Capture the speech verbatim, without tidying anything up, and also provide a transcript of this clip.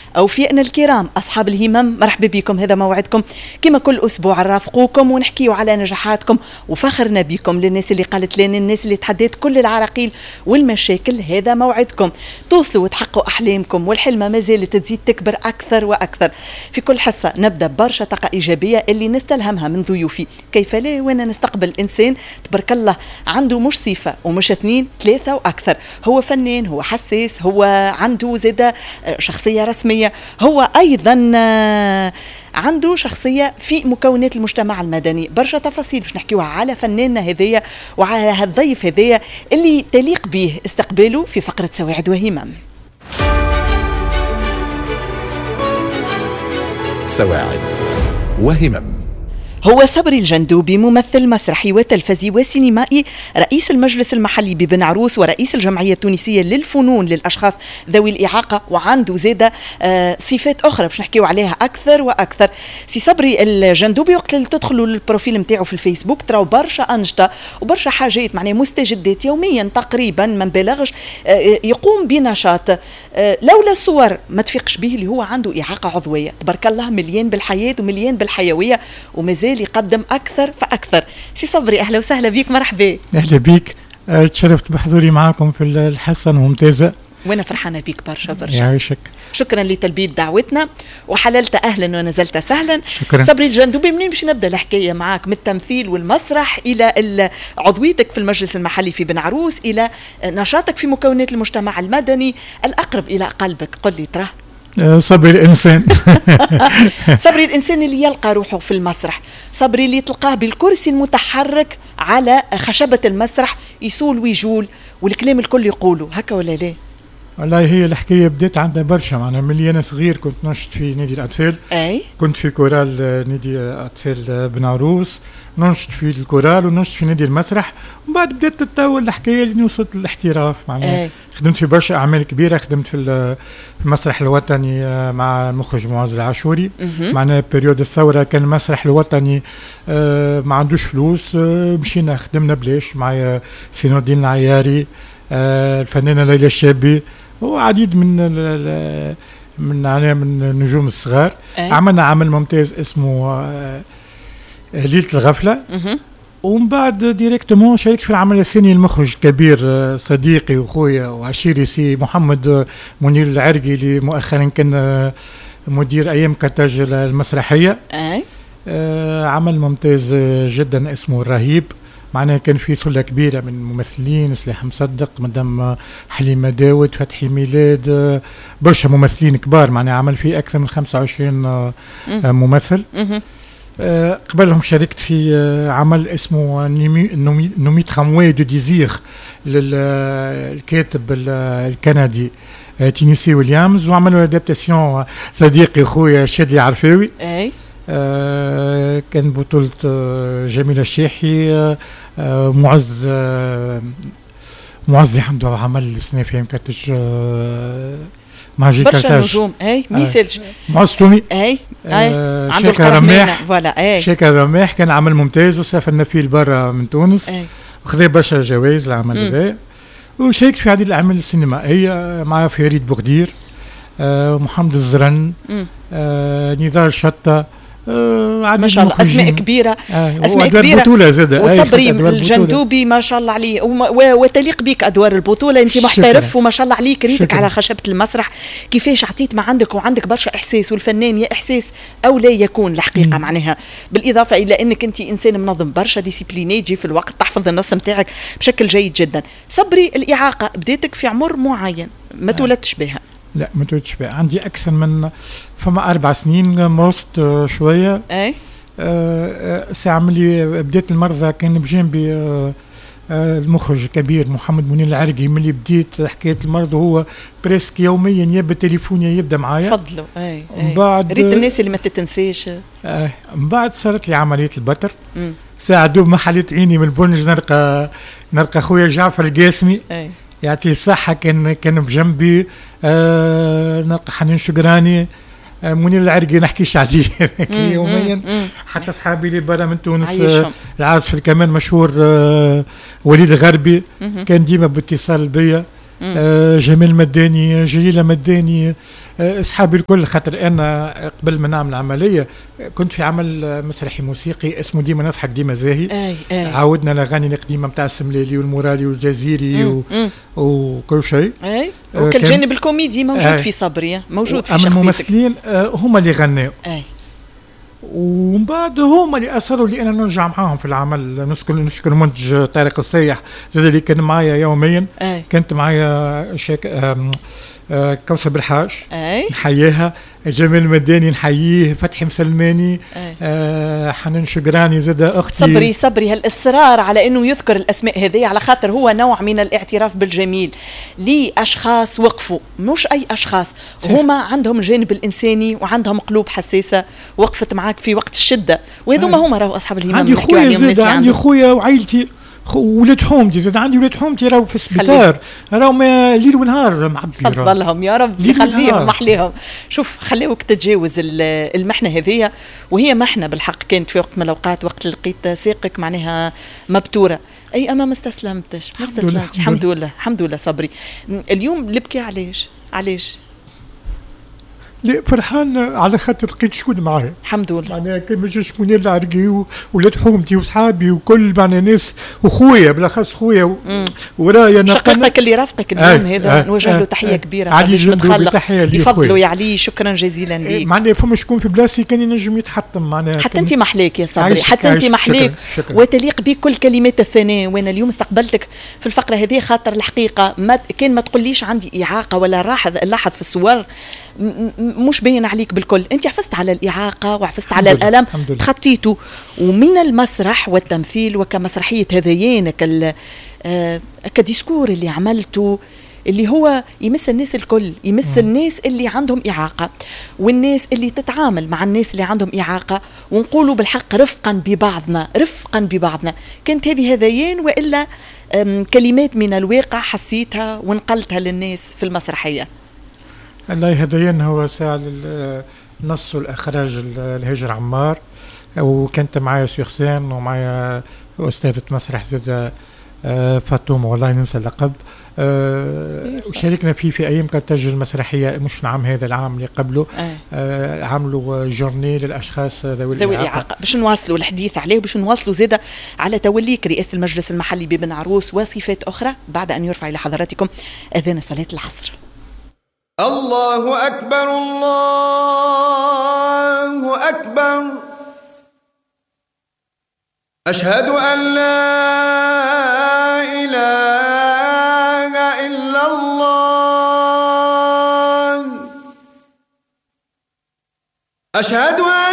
أوفيائنا الكرام أصحاب الهمم، مرحبا بكم. هذا موعدكم كما كل أسبوع نرافقوكم ونحكيو على نجاحاتكم وفخرنا بكم. للناس اللي قالت لنا، الناس اللي تحديت كل العراقيل والمشاكل، هذا موعدكم. توصلوا وتحققوا أحلامكم والحلمة ما زالت تزيد تكبر أكثر وأكثر. في كل حصة نبدأ برشا طاقة إيجابية اللي نستلهمها من ضيوفي. كيف لا وانا نستقبل إنسان تبارك الله عنده مش صفة ومش اثنين، ثلاثة وأكثر. هو فنان، هو حساس، هو عنده زادة شخصية رسمية، هو أيضا عنده شخصية في مكونات المجتمع المدني. برشا تفاصيل باش نحكيوها على فناننا هذيا وعلى هالضيف هذيا اللي تليق به استقباله في فقرة سواعد وهمم. سواعد وهمم. هو صبري الجندوبي، ممثل مسرحي وتلفزي وسينمائي، رئيس المجلس المحلي ببن عروس ورئيس الجمعية التونسية للفنون للأشخاص ذوي الإعاقة، وعنده زادة آه صفات أخرى باش نحكيو عليها أكثر وأكثر. سي صبري الجندوبي وقت اللي تدخلوا للبروفيل متاعه في الفيسبوك تراو برشا أنشطة وبرشا حاجات معناها مستجدات يوميا تقريبا، ما نبالغش آه يقوم بنشاط آه لولا الصور ما تفيقش به اللي هو عنده إعاقة عضوية. تبارك الله مليان بالحياة ومليان بالحيوية ومازال يقدم أكثر فأكثر. سي صبري أهلا وسهلا بيك، مرحبا. أهلا بيك، تشرفت بحضوري معكم في الحصة الممتازة وانا فرحانة بيك برشا برشا. يعيشك. شكرا لتلبية دعوتنا وحللت أهلا ونزلت سهلا. شكرا. صبري الجندوبي، منين باش نبدأ الحكاية معك؟ من التمثيل والمسرح إلى عضويتك في المجلس المحلي في بن عروس إلى نشاطك في مكونات المجتمع المدني، الأقرب إلى قلبك قل لي تراه. صبري الإنسان. صبري الإنسان اللي يلقى روحه في المسرح، صبري اللي تلقاه بالكرسي المتحرك على خشبة المسرح يسول ويجول والكلام الكل يقوله هكا ولا لا؟ والله هي الحكاية بديت عندها برشا، معنا ملي أنا صغير كنت نشط في نادي الأطفال. أي كنت في كورال نادي أطفال بن عروس، نشط في الكورال ونشط في نادي المسرح، ومن بعد بدأت تتطور الحكاية اللي وصلت للاحتراف. معناها خدمت في برشا أعمال كبيرة، خدمت في المسرح الوطني مع المخرج معز العاشوري. معناها بريود الثورة كان المسرح الوطني آه ما عندوش فلوس، آه مشينا خدمنا بلاش مع سي نور الدين العياري، آه الفنانة ليلى الشابي وعديد من من يعني من النجوم الصغار. أي. عملنا عمل ممتاز اسمه آه ليلة الغفلة. مه. ومن بعد ديريكتومون شاركت في العمل الثاني المخرج الكبير صديقي وخويا وعشيري سي محمد منير العرقي اللي مؤخرا كان مدير ايام كتاج المسرحيه. اي آه عمل ممتاز جدا اسمه الرهيب. معناها كان في ثله كبيره من الممثلين، سلاح مصدق، مدام حليمه داود، فتحي ميلاد، برشا ممثلين كبار. معناها عمل فيه اكثر من خمسة وعشرين آه ممثل. مه. أه قبلهم شاركت في أه عمل اسمه نوميت خموي دو ديزير للكاتب الكندي أه تينيسي ويليامز، وعملوا ادابتاسيون صديقي خويا شادي عرفاوي. اي أه كان بطولة أه جميلة الشيحي، أه معز أه معز عنده عمل السنة في مكتج أه ماجي برشا نجوم. اي ميسلج معز تومي. اي اي آه عنده رماح. فوالا اي شاكر رماح كان عمل ممتاز وسافرنا فيه لبرا من تونس. اي وخذ برشا جوائز العمل هذا. وشاركت في عديد الاعمال السينمائيه مع فريد بوغدير، آه محمد الزرن، آه نضال شطه، آه ما شاء الله اسماء كبيره. آه اسماء كبيره زادة. وصبري الجندوبي ما شاء الله عليه وتليق بك ادوار البطوله. انت محترف وما شاء الله عليك، ريتك على خشبه المسرح كيفاش عطيت ما عندك وعندك برشا احساس، والفنان يا احساس او لا يكون الحقيقه. مم. معناها بالاضافه الى انك انت انسان منظم برشا، ديسيبليني، يجي في الوقت، تحفظ النص نتاعك بشكل جيد جدا. صبري الاعاقه بديتك في عمر معين ما تولدتش بها؟ لا ما تولدش بها، عندي اكثر من فما اربع سنين مرضت شويه. اي أه ساعة ملي بديت المرضى كان بجانبي أه المخرج الكبير محمد منير العرقي. ملي بديت حكايه المرض وهو بريسك يوميا يا بالتليفون يبدا معايا. فضله. اي من بعد ريت الناس اللي ما تتنساش. آه من بعد صارت لي عمليه البتر. م. ساعة دوب ما حليت عيني من البنج نلقى نلقى خويا جعفر القاسمي. اي يعطيه الصحة كان كان بجنبي. آه نلقى حنين شقراني، آه منير العرقي نحكيش عليه يوميا. حتى اصحابي اللي برا من تونس، آه العازف الكمان مشهور آه وليد غربي كان ديما باتصال بيا. آه جمال مداني، جليله مداني، آه اصحابي الكل. خاطر انا قبل ما نعمل العمليه كنت في عمل مسرحي موسيقي اسمه ديما نضحك ديما زاهي. أي أي. عاودنا الاغاني القديمه نتاع السملالي والمورالي والجزيري و... وكل شيء. اي وكل جانب الكوميدي موجود آه. في صبري، موجود في شخصيتك. الممثلين آه هما اللي غنوا. اي ومن بعد هما اللي اصروا لي انا نرجع معاهم في العمل. نشكر نشكر المنتج طارق السيح زاد اللي كان معايا يوميا. أي. كانت معايا شاك آه كوثر بالحاج نحييها، جمال مداني نحييه، فتحي مسلماني، آه حنان شجراني زاد اختي. صبري صبري هالاصرار على انه يذكر الاسماء هذه على خاطر هو نوع من الاعتراف بالجميل لاشخاص وقفوا، مش اي اشخاص، هما عندهم الجانب الانساني وعندهم قلوب حساسه وقفت معاك في وقت الشده، وهذوما هما راهو اصحاب الهمم. عندي خويا زاد، عندي خويا وعائلتي ولاد حومتي زاد، عندي ولاد حومتي راهو في السبيطار، راهو ليل ونهار معبي. فضلهم يا رب يخليهم محليهم. شوف خليوك تتجاوز المحنه هذه، وهي محنه بالحق كانت في وقت من الاوقات، وقت لقيت ساقك معناها مبتوره، اي اما ما استسلمتش ما استسلمتش. الحمد لله الحمد لله صبري. اليوم لبكي علاش علاش؟ لا فرحان على خاطر لقيت شكون معايا الحمد لله. معناها كان ماشي شكون العرقي وولاد حومتي وصحابي وكل معناها ناس وخويا بالاخص خويا ورايا شقيقك اللي رافقك اليوم آه هذا آه نوجه له تحيه آه كبيره. علي جندوبي يفضلوا يا علي، شكرا جزيلا ليك. معناها فما شكون في بلاصتي كان ينجم يتحطم معناها. حتى انت محليك يا صبري، حتى انت محليك وتليق بك كل كلمات الثناء. وانا اليوم استقبلتك في الفقره هذه خاطر الحقيقه ما كان ما تقوليش عندي اعاقه ولا لاحظ لاحظ في الصور مش باين عليك بالكل. انت حفظت على الاعاقه وحفظت على الالم، تخطيته. ومن المسرح والتمثيل وكمسرحيه هذيان كال آه كديسكور اللي عملته اللي هو يمس الناس الكل، يمس م. الناس اللي عندهم إعاقة والناس اللي تتعامل مع الناس اللي عندهم إعاقة، ونقولوا بالحق رفقا ببعضنا رفقا ببعضنا. كانت هذه هذيان وإلا كلمات من الواقع حسيتها ونقلتها للناس في المسرحية؟ الله يهدينا. هو ساعة النص والإخراج الهجر عمار، وكانت معايا شيخسان ومعايا أستاذة مسرح زادة فاطمة والله ننسى اللقب، أه وشاركنا فيه في أيام كانت تسجل مسرحية مش العام هذا العام اللي قبله. أه عملوا جورني للأشخاص ذوي الإعاقة باش نواصلوا الحديث عليه، باش نواصلوا زادة على توليك رئاسة المجلس المحلي ببن عروس وصفات أخرى بعد أن يرفع إلى حضراتكم أذان صلاة العصر. الله أكبر الله أكبر، أشهد أن لا إله إلا الله، أشهد أن